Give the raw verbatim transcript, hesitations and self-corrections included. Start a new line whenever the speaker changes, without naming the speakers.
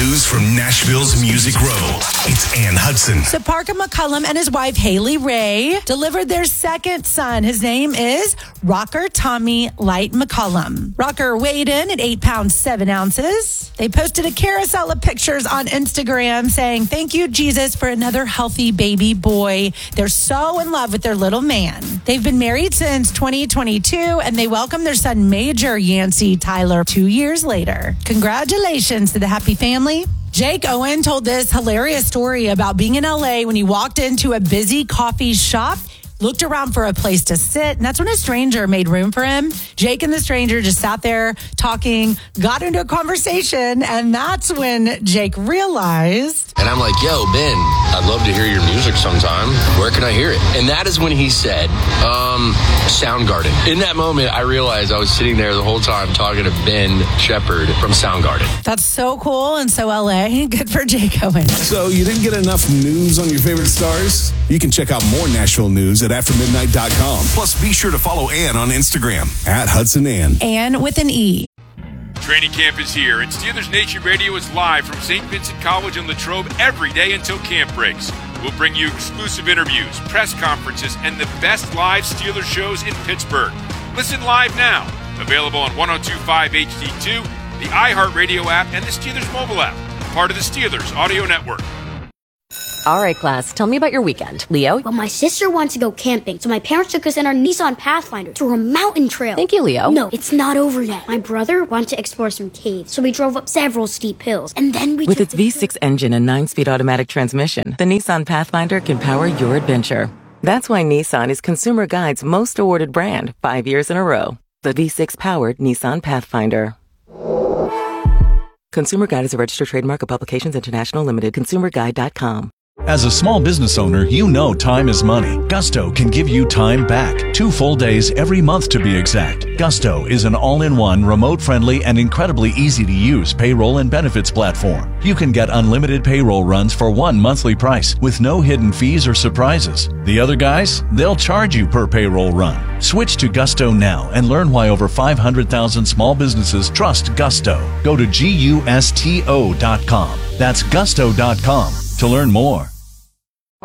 News from Nashville's Music Row. It's Ann Hudson.
So Parker McCollum and his wife, Haley Ray, delivered their second son. His name is Rocker Tommy Light McCollum. Rocker weighed in at eight pounds, seven ounces. They posted a carousel of pictures on Instagram saying, "Thank you, Jesus, for another healthy baby boy." They're so in love with their little man. They've been married since twenty twenty-two, and they welcomed their son, Major Yancey Tyler, two years later. Congratulations to the happy family. Jake Owen told this hilarious story about being in L A when he walked into a busy coffee shop, looked around for a place to sit, and that's when a stranger made room for him. Jake and the stranger just sat there talking, got into a conversation, and that's when Jake realized...
And I'm like, yo, Ben, I'd love to hear your music sometime. Where can I hear it? And that is when he said, um, Soundgarden. In that moment, I realized I was sitting there the whole time talking to Ben Shepherd from Soundgarden.
That's so cool and so L A. Good for Jake Owen.
So you didn't get enough news on your favorite stars? You can check out more Nashville news at after midnight dot com. Plus, be sure to follow Ann on Instagram at Hudson Ann.
Ann with an E.
Training camp is here, and Steelers Nation Radio is live from Saint Vincent College in Latrobe every day until camp breaks. We'll bring you exclusive interviews, press conferences, and the best live Steelers shows in Pittsburgh. Listen live now. Available on one oh two point five H D two, the iHeartRadio app, and the Steelers mobile app. Part of the Steelers Audio Network.
All right, class, tell me about your weekend. Leo?
Well, my sister wanted to go camping, so my parents took us in our Nissan Pathfinder to a mountain trail.
Thank you, Leo.
No, it's not over yet. My brother wanted to explore some caves, so we drove up several steep hills, and then we
With
took
its V six engine and nine-speed automatic transmission, the Nissan Pathfinder can power your adventure. That's why Nissan is Consumer Guide's most awarded brand, five years in a row. The V six-powered Nissan Pathfinder. Consumer Guide is a registered trademark of Publications International Limited. consumer guide dot com.
As a small business owner, you know time is money. Gusto can give you time back. Two full days every month to be exact. Gusto is an all-in-one, remote-friendly, and incredibly easy-to-use payroll and benefits platform. You can get unlimited payroll runs for one monthly price with no hidden fees or surprises. The other guys, they'll charge you per payroll run. Switch to Gusto now and learn why over five hundred thousand small businesses trust Gusto. Go to gusto dot com. That's gusto dot com to learn more.